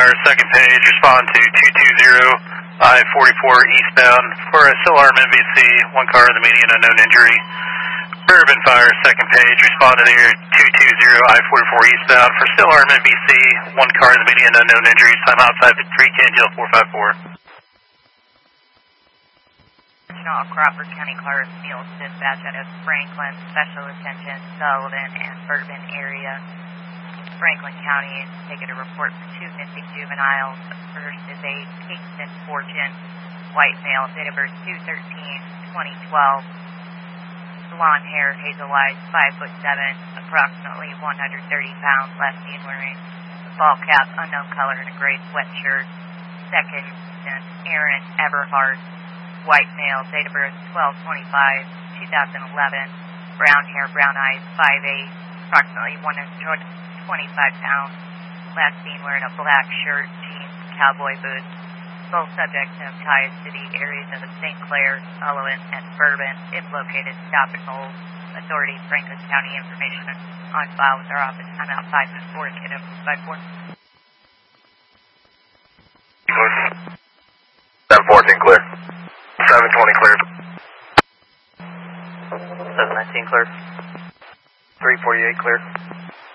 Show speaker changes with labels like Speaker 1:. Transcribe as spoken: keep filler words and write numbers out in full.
Speaker 1: Fire, second page, respond to two two zero I forty-four eastbound for a still armed M V C, one car in the median, unknown injury. Urban Fire, second page, respond to the two two zero I forty-four eastbound for still armed M V C, one car in the median, unknown injuries. Time outside the three Cangill four five four.
Speaker 2: Original Crawford County Clarksville dispatch out of Franklin, special attention Sullivan and Bourbon area. Franklin County is taking a report for two missing juveniles. The first is a Kingston Fortune, white male, date of birth two thirteen twenty twelve. Blonde hair, hazel eyes, five foot seven, approximately one hundred thirty pounds, last seen wearing a ball cap, unknown color, and a gray sweatshirt. Second is Aaron Everhart, white male, date of birth twelve twenty-five twenty eleven, brown hair, brown eyes, five eight, approximately one hundred twenty-five pounds, last seen wearing a black shirt, jeans, cowboy boots. Both subjects have ties to the areas of the Saint Clair, Sullivan, and Bourbon. If located, stop and hold. Authorities, Franklin County, information on file with our office. I'm out five four, kiddo, five four.
Speaker 3: seven fourteen clear. seven twenty clear.
Speaker 4: seven nineteen clear.
Speaker 3: three forty-eight clear.